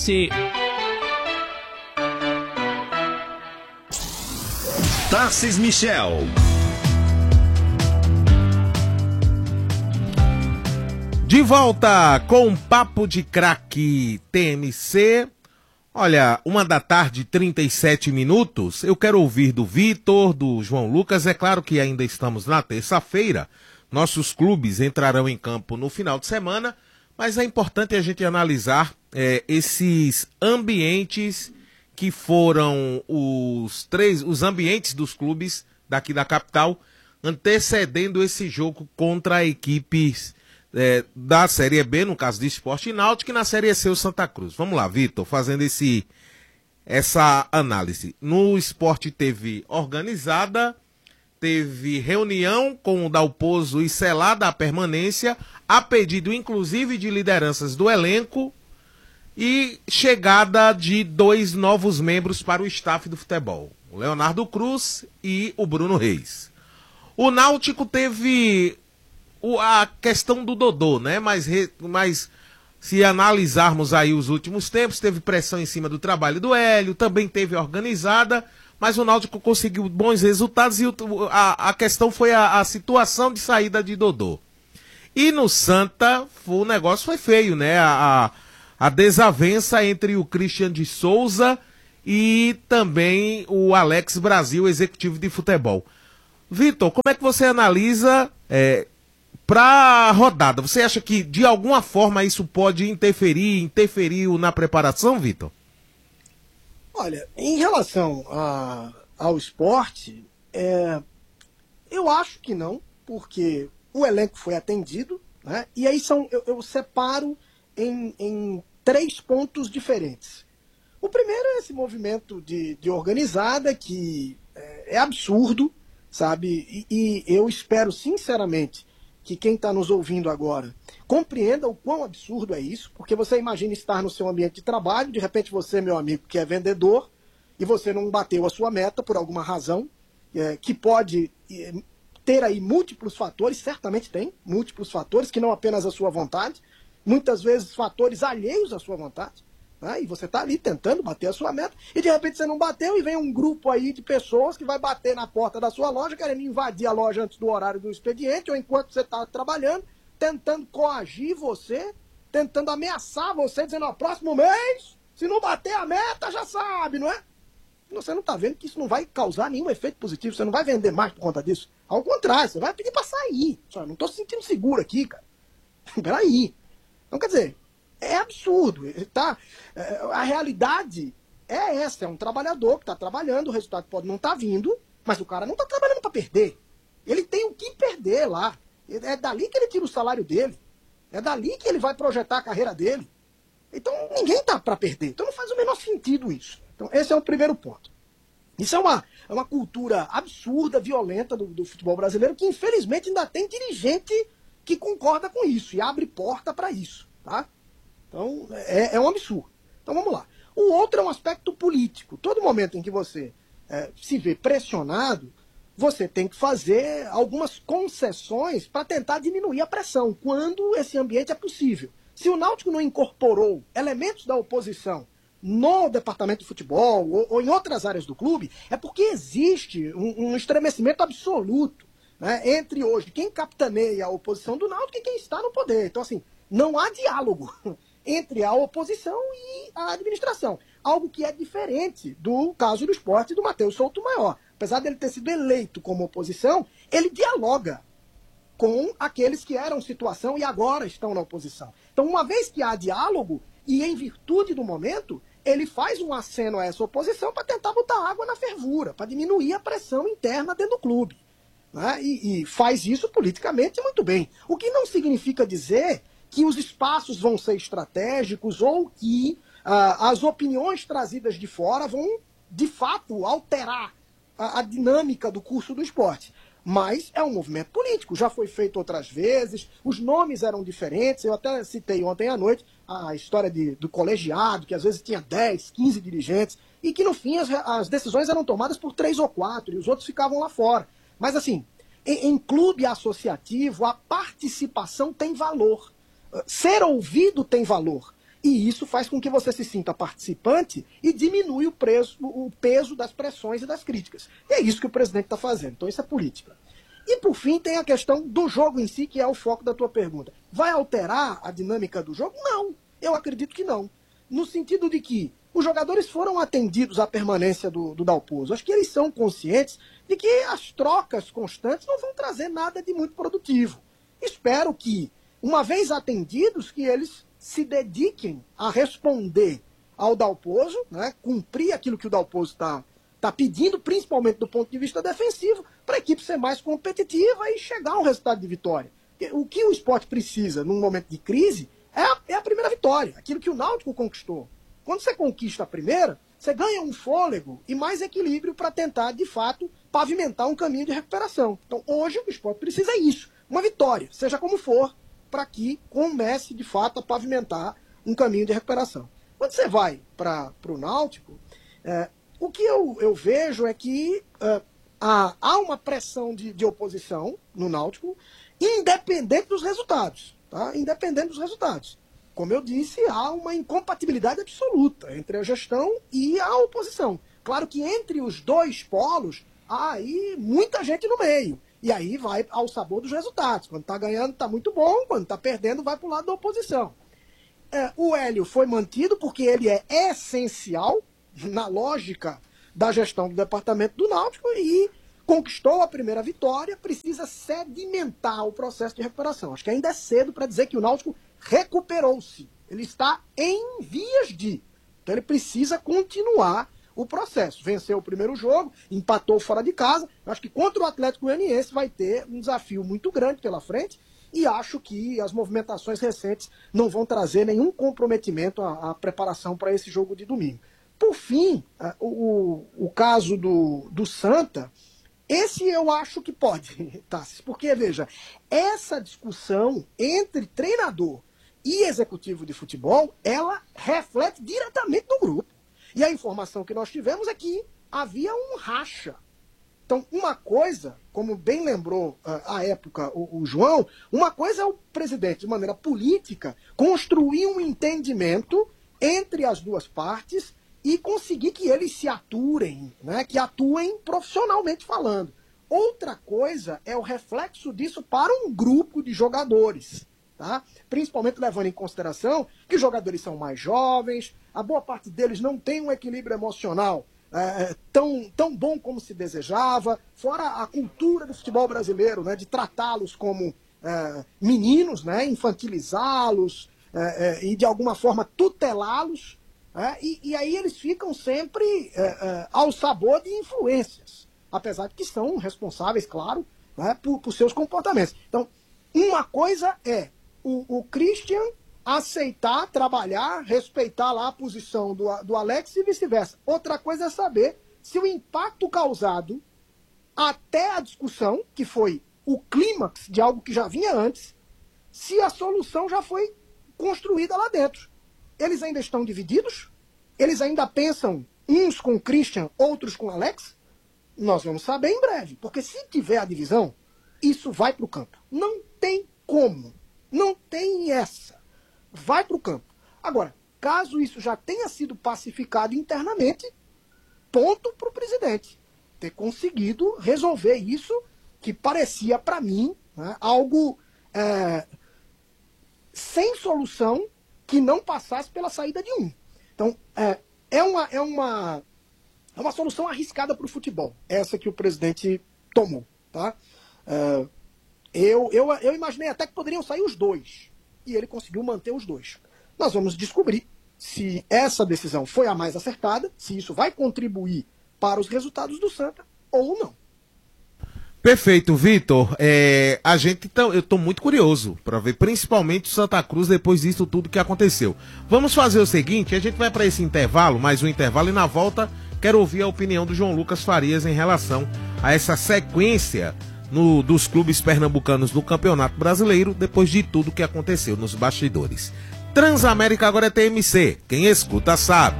Sim. Tarcis Michel. De volta com Papo de Craque TMC. Olha, 1h da tarde, 37 minutos. Eu quero ouvir do Vitor, do João Lucas. É claro que ainda estamos na terça-feira. Nossos clubes entrarão em campo no final de semana, mas é importante a gente analisar esses ambientes que foram os ambientes dos clubes daqui da capital, antecedendo esse jogo contra equipes da Série B, no caso do Sport Náutico, e na Série C o Santa Cruz. Vamos lá, Vitor, fazendo essa análise. No Sport teve organizada, teve reunião com o Dalpozo e selada a permanência, a pedido inclusive de lideranças do elenco, e chegada de 2 novos membros para o staff do futebol, o Leonardo Cruz e o Bruno Reis. O Náutico teve a questão do Dodô, né? Mas se analisarmos aí os últimos tempos, teve pressão em cima do trabalho do Hélio, também teve organizada, mas o Náutico conseguiu bons resultados e a questão foi a situação de saída de Dodô. E no Santa, o negócio foi feio, né? A desavença entre o Christian de Souza e também o Alex Brasil, executivo de futebol. Vitor, como é que você analisa para a rodada? Você acha que de alguma forma isso pode interferiu na preparação, Vitor? Olha, em relação ao esporte, eu acho que não, porque o elenco foi atendido, né? E aí eu separo em 3 pontos diferentes. O primeiro é esse movimento de organizada que é absurdo, sabe? E eu espero sinceramente que quem está nos ouvindo agora compreenda o quão absurdo é isso, porque você imagina estar no seu ambiente de trabalho, de repente você, meu amigo, que é vendedor, e você não bateu a sua meta por alguma razão, que pode ter aí múltiplos fatores, certamente tem múltiplos fatores, que não apenas a sua vontade, muitas vezes fatores alheios à sua vontade, né? E você está ali tentando bater a sua meta, e de repente você não bateu, e vem um grupo aí de pessoas que vai bater na porta da sua loja, querendo invadir a loja antes do horário do expediente, ou enquanto você está trabalhando, tentando coagir você, tentando ameaçar você, dizendo, ó, próximo mês, se não bater a meta, já sabe, não é? Você não está vendo que isso não vai causar nenhum efeito positivo, você não vai vender mais por conta disso. Ao contrário, você vai pedir para sair. Só não estou se sentindo seguro aqui, cara. Peraí. Então, quer dizer, é absurdo. Tá? A realidade é essa, é um trabalhador que está trabalhando, o resultado pode não estar vindo, mas o cara não está trabalhando para perder. Ele tem o que perder lá. É dali que ele tira o salário dele. É dali que ele vai projetar a carreira dele. Então, ninguém está para perder. Então, não faz o menor sentido isso. Então, esse é o primeiro ponto. Isso é uma cultura absurda, violenta do futebol brasileiro, que infelizmente ainda tem dirigente que concorda com isso e abre porta para isso. Tá? Então, é um absurdo. Então, vamos lá. O outro é um aspecto político. Todo momento em que você se vê pressionado, você tem que fazer algumas concessões para tentar diminuir a pressão, quando esse ambiente é possível. Se o Náutico não incorporou elementos da oposição no departamento de futebol ou em outras áreas do clube, é porque existe um estremecimento absoluto, né, entre hoje quem capitaneia a oposição do Náutico e quem está no poder. Então, assim, não há diálogo entre a oposição e a administração. Algo que é diferente do caso do Sport e do Matheus Souto Maior. Apesar dele ter sido eleito como oposição, ele dialoga com aqueles que eram situação e agora estão na oposição. Então, uma vez que há diálogo, e em virtude do momento, ele faz um aceno a essa oposição para tentar botar água na fervura, para diminuir a pressão interna dentro do clube. Né? E faz isso politicamente muito bem. O que não significa dizer que os espaços vão ser estratégicos ou que as opiniões trazidas de fora vão, de fato, alterar a dinâmica do curso do esporte. Mas é um movimento político, já foi feito outras vezes, os nomes eram diferentes, eu até citei ontem à noite a história do colegiado, que às vezes tinha 10, 15 dirigentes, e que no fim as decisões eram tomadas por 3 ou 4, e os outros ficavam lá fora. Mas assim, em clube associativo, a participação tem valor, ser ouvido tem valor. E isso faz com que você se sinta participante e diminui o peso das pressões e das críticas. E é isso que o presidente está fazendo. Então isso é política. E por fim tem a questão do jogo em si, que é o foco da tua pergunta. Vai alterar a dinâmica do jogo? Não, eu acredito que não. No sentido de que os jogadores foram atendidos à permanência do Dalpozo. Acho que eles são conscientes de que as trocas constantes não vão trazer nada de muito produtivo. Espero que, uma vez atendidos, que eles se dediquem a responder ao Dalpozo, né, cumprir aquilo que o Dalpozo está pedindo, principalmente do ponto de vista defensivo, para a equipe ser mais competitiva e chegar a um resultado de vitória. O que o Sport precisa num momento de crise é a primeira vitória, aquilo que o Náutico conquistou. Quando você conquista a primeira, você ganha um fôlego e mais equilíbrio para tentar, de fato, pavimentar um caminho de recuperação. Então, hoje, o Sport precisa isso, uma vitória, seja como for, para que comece, de fato, a pavimentar um caminho de recuperação. Quando você vai para o Náutico, o que eu vejo é que há uma pressão de oposição no Náutico, independente dos resultados. Tá? Independente dos resultados. Como eu disse, há uma incompatibilidade absoluta entre a gestão e a oposição. Claro que entre os dois polos, há aí muita gente no meio. E aí vai ao sabor dos resultados. Quando está ganhando, está muito bom. Quando está perdendo, vai para o lado da oposição. O Hélio foi mantido porque ele é essencial na lógica da gestão do departamento do Náutico e conquistou a primeira vitória, precisa sedimentar o processo de recuperação. Acho que ainda é cedo para dizer que o Náutico recuperou-se. Ele está em vias de. Então ele precisa continuar o processo. Venceu o primeiro jogo, empatou fora de casa. Acho que contra o Atlético Goianiense vai ter um desafio muito grande pela frente e acho que as movimentações recentes não vão trazer nenhum comprometimento à preparação para esse jogo de domingo. Por fim, o caso do Santa, esse eu acho que pode, Tassi, porque, veja, essa discussão entre treinador e executivo de futebol, ela reflete diretamente no grupo. E a informação que nós tivemos é que havia um racha. Então, uma coisa, como bem lembrou à época o João, uma coisa é o presidente, de maneira política, construir um entendimento entre as duas partes e conseguir que eles se aturem, né, que atuem profissionalmente falando. Outra coisa é o reflexo disso para um grupo de jogadores, tá? Principalmente levando em consideração que os jogadores são mais jovens, a boa parte deles não tem um equilíbrio emocional tão bom como se desejava, fora a cultura do futebol brasileiro, né, de tratá-los como meninos, né, infantilizá-los e de alguma forma tutelá-los, e aí eles ficam sempre ao sabor de influências, apesar de que são responsáveis, claro, né, por seus comportamentos. Então, uma coisa é o Christian aceitar, trabalhar, respeitar lá a posição do Alex e vice-versa. Outra coisa é saber se o impacto causado até a discussão, que foi o clímax de algo que já vinha antes, se a solução já foi construída lá dentro. Eles ainda estão divididos? Eles ainda pensam uns com o Christian, outros com o Alex? Nós vamos saber em breve, porque se tiver a divisão, isso vai para o campo. Não tem como. Não tem essa. Vai para o campo. Agora, caso isso já tenha sido pacificado internamente, ponto para o presidente ter conseguido resolver isso, que parecia para mim, né, algo sem solução, que não passasse pela saída de um. Então, é uma solução arriscada para o futebol, essa que o presidente tomou. Tá? Eu imaginei até que poderiam sair os dois, e ele conseguiu manter os dois. Nós vamos descobrir se essa decisão foi a mais acertada, se isso vai contribuir para os resultados do Santa ou não. Perfeito, Vitor. Eu estou muito curioso para ver, principalmente o Santa Cruz, depois disso tudo que aconteceu. Vamos fazer o seguinte, a gente vai para esse intervalo, mais um intervalo, e na volta quero ouvir a opinião do João Lucas Farias em relação a essa sequência dos clubes pernambucanos no Campeonato Brasileiro, depois de tudo que aconteceu nos bastidores. Transamérica agora é TMC, quem escuta sabe.